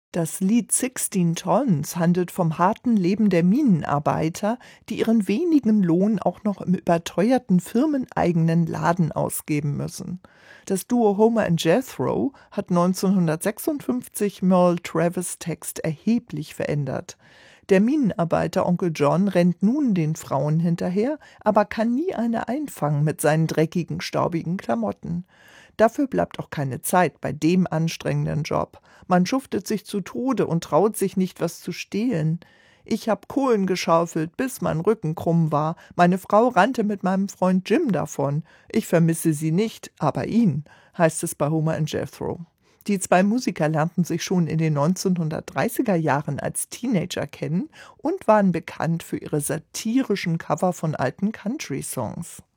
Das Lied „16 Tons" handelt vom harten Leben der Minenarbeiter, die ihren wenigen Lohn auch noch im überteuerten firmeneigenen Laden ausgeben müssen. Das Duo Homer and Jethro hat 1956 Merle Travis' Text erheblich verändert. Der Minenarbeiter Onkel John rennt nun den Frauen hinterher, aber kann nie eine einfangen mit seinen dreckigen, staubigen Klamotten. Dafür bleibt auch keine Zeit bei dem anstrengenden Job. Man schuftet sich zu Tode und traut sich nicht, was zu stehlen. Ich hab Kohlen geschaufelt, bis mein Rücken krumm war. Meine Frau rannte mit meinem Freund Jim davon. Ich vermisse sie nicht, aber ihn, heißt es bei Homer and Jethro. Die zwei Musiker lernten sich schon in den 1930er Jahren als Teenager kennen und waren bekannt für ihre satirischen Cover von alten Country-Songs.